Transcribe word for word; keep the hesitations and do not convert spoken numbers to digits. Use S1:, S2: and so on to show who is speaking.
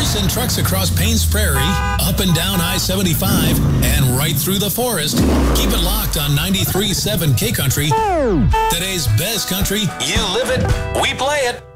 S1: send trucks across Paynes Prairie, up and down I seventy-five, and right through the forest. Keep it locked on ninety-three point seven K Country. Today's best country. You live it, we play it.